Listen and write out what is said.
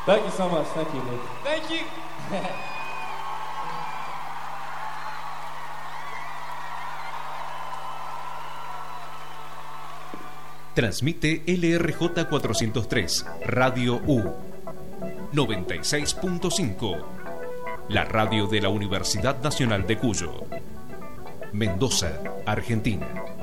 Thank you so much. Thank you, Luke. Thank you. Transmite LRJ 403, Radio U, 96.5, la radio de la Universidad Nacional de Cuyo, Mendoza, Argentina.